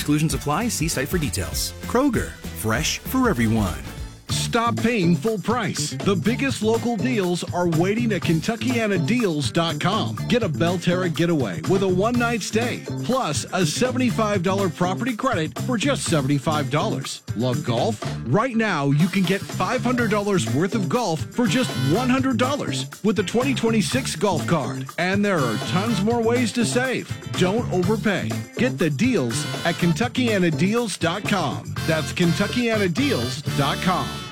Exclusions apply. See site for details. Kroger, fresh for everyone. Stop paying full price. The biggest local deals are waiting at KentuckianaDeals.com. Get a Belterra getaway with a one-night stay, plus a $75 property credit for just $75. Love golf? Right now, you can get $500 worth of golf for just $100 with the 2026 golf card. And there are tons more ways to save. Don't overpay. Get the deals at KentuckianaDeals.com. That's KentuckianaDeals.com.